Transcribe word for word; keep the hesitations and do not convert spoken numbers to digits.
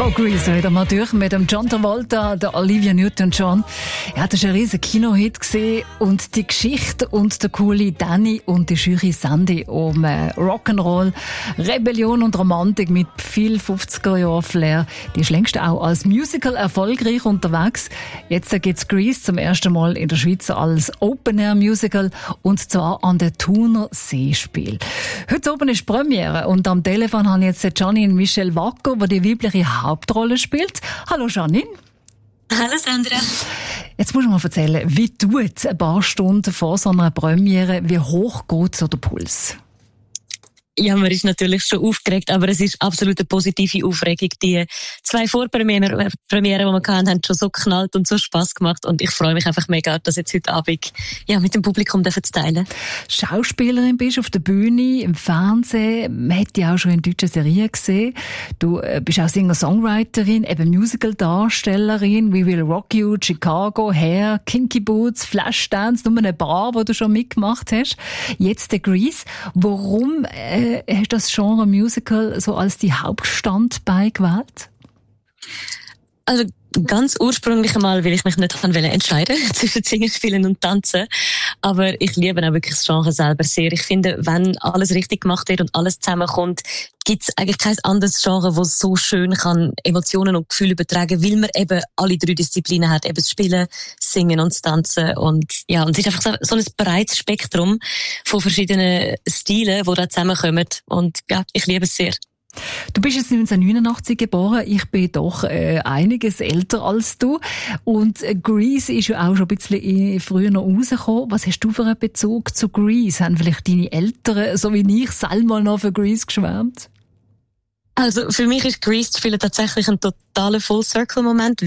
So, Grease wieder mal durch mit dem John Travolta, der Olivia Newton-John. Ja, das war ein riesen Kinohit gewesen. Und die Geschichte und der coole Danny und die Jury Sandy um äh, Rock'n'Roll, Rebellion und Romantik mit viel fünfziger-Jahr-Flair. Die ist längst auch als Musical erfolgreich unterwegs. Jetzt gibt's Grease zum ersten Mal in der Schweiz als Open-Air-Musical und zwar an der Thuner Seespiel. Heute oben ist Premiere und am Telefon haben jetzt Janine Michelle Wacker, die die weibliche Hauptrolle spielt. Hallo Janine. Hallo Sandra. Jetzt musst du mal erzählen, wie tut ein paar Stunden vor so einer Premiere, wie hoch geht so der Puls? Ja, man ist natürlich schon aufgeregt, aber es ist absolut eine positive Aufregung. Die zwei Vorpremieren, Premieren, die wir hatten, haben schon so geknallt und so Spass gemacht und ich freue mich einfach mega, das jetzt heute Abend ja, mit dem Publikum zu teilen. Schauspielerin bist auf der Bühne, im Fernsehen, man hat dich auch schon in deutschen Serien gesehen. Du bist auch Singer-Songwriterin, eben Musical-Darstellerin, We Will Rock You, Chicago, Hair, Kinky Boots, Flashdance, nur ein paar, wo du schon mitgemacht hast. Jetzt der Grease. Warum äh, hast du das Genre Musical so als die Hauptstandbein gewählt? Also ganz ursprünglich einmal, weil ich mich nicht entscheiden wollte zwischen Singen, Spielen und Tanzen. Aber ich liebe auch wirklich das Genre selber sehr. Ich finde, wenn alles richtig gemacht wird und alles zusammenkommt, gibt es eigentlich kein anderes Genre, das so schön kann Emotionen und Gefühle übertragen, weil man eben alle drei Disziplinen hat, eben das Spielen, Singen und das Tanzen. Und ja, und es ist einfach so, so ein breites Spektrum von verschiedenen Stilen, die da zusammenkommen. Und ja, ich liebe es sehr. Du bist jetzt neunzehnhundertneunundachtzig geboren, ich bin doch äh, einiges älter als du und äh, Grease ist ja auch schon ein bisschen früher noch rausgekommen. Was hast du für einen Bezug zu Grease? Haben vielleicht deine Eltern, so wie ich, selber noch für Grease geschwärmt? Also für mich ist Grease zu spielen tatsächlich ein totaler Full-Circle-Moment.